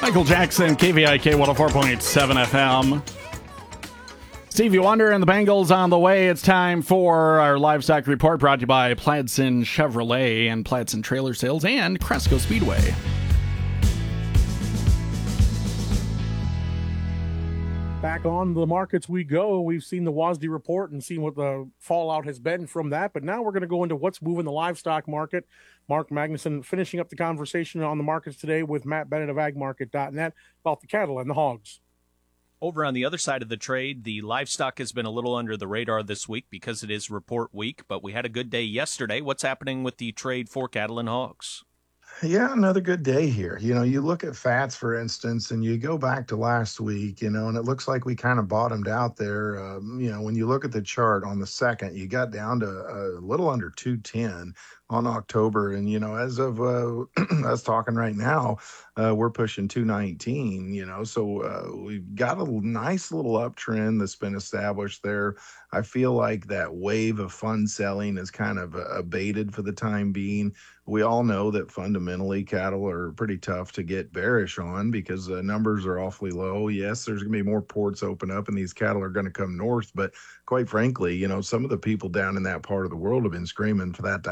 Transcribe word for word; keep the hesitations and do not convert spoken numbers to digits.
Michael Jackson, K V I K one oh four point seven F M. Stevie Wonder and the Bengals on the way. It's time for our livestock report brought to you by Pladsen Chevrolet and Pladsen Trailer Sales and Cresco Speedway. Back on the markets we go. We've seen the W A S D report and seen what the fallout has been from that, but now we're going to go into what's moving the livestock market. Mark Magnuson finishing up the conversation on the markets today with Matt Bennett of ag market dot net about the cattle and the hogs. Over on the other side of the trade, the livestock has been a little under the radar this week because it is report week, but we had a good day yesterday. What's happening with the trade for cattle and hogs? Yeah, another good day here. You know, you look at fats, for instance, and you go back to last week, you know, and it looks like we kind of bottomed out there. Um, you know, when you look at the chart on the second, you got down to a little under two ten on October. And, you know, as of uh, us talking right now, uh, we're pushing two nineteen, you know, so uh, we've got a nice little uptrend that's been established there. I feel like that wave of fund selling is kind of uh, abated for the time being. We all know that fundamentally cattle are pretty tough to get bearish on because the numbers are awfully low. Yes, there's going to be more ports open up and these cattle are going to come north. But quite frankly, you know, some of the people down in that part of the world have been screaming for that to